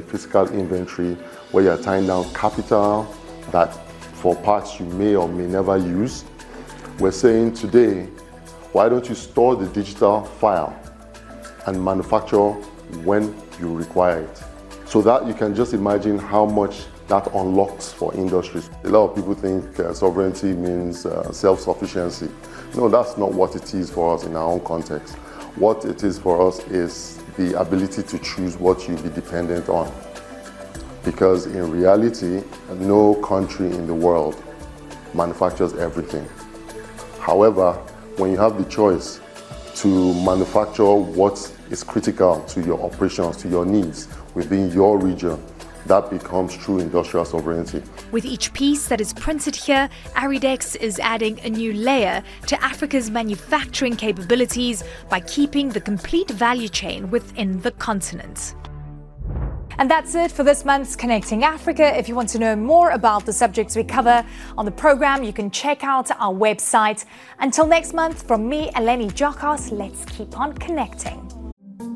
physical inventory where you're tying down capital that for parts you may or may never use. We're saying today, why don't you store the digital file and manufacture when you require it? So that you can just imagine how much that unlocks for industries. A lot of people think sovereignty means self-sufficiency. No, that's not what it is for us in our own context. What it is for us is the ability to choose what you'll be dependent on. Because in reality, no country in the world manufactures everything. However, when you have the choice to manufacture what is critical to your operations, to your needs within your region, that becomes true industrial sovereignty. With each piece that is printed here, Aridex is adding a new layer to Africa's manufacturing capabilities by keeping the complete value chain within the continent. And that's it for this month's Connecting Africa. If you want to know more about the subjects we cover on the program, you can check out our website. Until next month, from me, Eleni Jokos, let's keep on connecting.